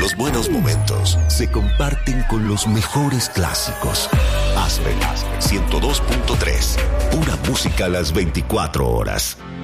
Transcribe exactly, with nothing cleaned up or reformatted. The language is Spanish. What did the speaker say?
Los buenos momentos se comparten con los mejores clásicos. Aspen ciento dos punto tres. Pura música a las veinticuatro horas.